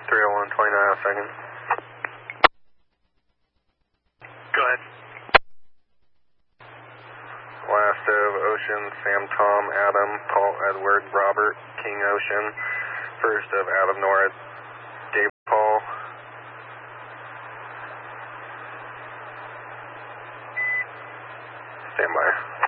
301, 29 seconds. Go ahead. Last of Ocean, Sam, Tom, Adam, Paul, Edward, Robert, King, Ocean. First of Adam, Nora, Dave, Paul. Stand by.